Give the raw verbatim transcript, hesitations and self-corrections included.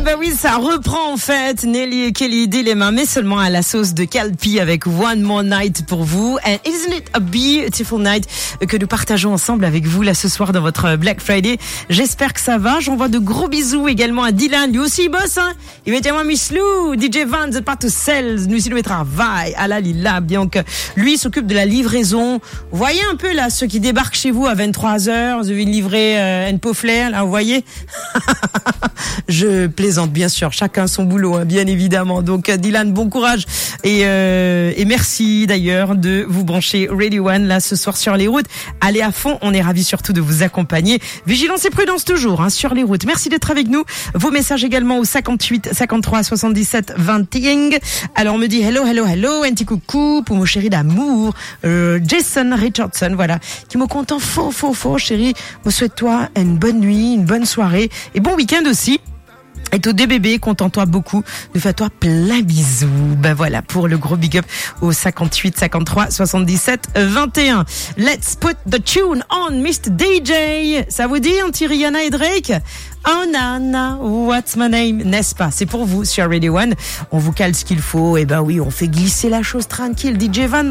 bah oui, ça reprend en fait Nelly et Kelly Dilemma, mais seulement à la sauce de Calpi avec One More Night pour vous. And isn't it a beautiful night que nous partageons ensemble avec vous là ce soir dans votre Black Friday. J'espère que ça va. J'envoie de gros bisous également à Dylan. Lui aussi il bosse, hein. Il met moi Miss Lou, D J Van, The Part to Sales, nous aussi nous travail. À la Lila, bien que lui il s'occupe de la livraison. Vous voyez un peu là ceux qui débarquent chez vous à vingt-trois heures, vous avez livré euh, une peau flair, là vous voyez. Je plaisante bien sûr, chacun son boulot, hein, bien évidemment. Donc Dylan, bon courage et, euh, et merci d'ailleurs de vous brancher Radio One là ce soir sur les routes. Allez à fond, on est ravis surtout de vous accompagner. Vigilance et prudence toujours hein, sur les routes. Merci d'être avec nous. Vos messages également au cinquante-huit cinquante-trois soixante-dix-sept vingt. Alors on me dit hello, hello, hello, un petit coucou pour mon chéri d'amour, euh, Jason Richardson, voilà, qui me compte en faux, faux, faux, chéri. Me souhaite-toi une bonne nuit, une bonne soirée et bon week-end aussi. Et tout des bébés, contente-toi beaucoup. Nous fais-toi plein bisous. Ben voilà, pour le gros big up au cinquante-huit cinquante-trois soixante-dix-sept vingt et un. Let's put the tune on, mister D J. Ça vous dit, un petit Rihanna et Drake? Oh Nana, what's my name? N'est-ce pas? C'est pour vous sur Radio One. On vous cale ce qu'il faut. Et ben oui, on fait glisser la chose tranquille. D J Van